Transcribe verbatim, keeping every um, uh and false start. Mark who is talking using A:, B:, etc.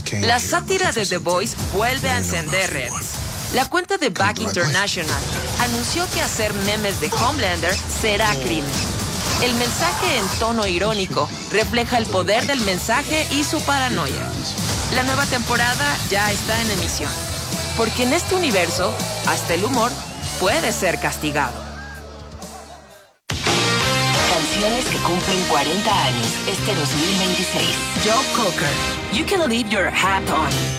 A: La sátira de The Voice vuelve a encender redes. La cuenta de Back International anunció que hacer memes de Homelander será crimen. El mensaje en tono irónico refleja el poder del mensaje y su paranoia. La nueva temporada ya está en emisión, porque en este universo, hasta el humor puede ser castigado.
B: Canciones que cumplen cuarenta años este dos mil veintiséis.
A: Joe Cocker, You Can Leave Your Hat On.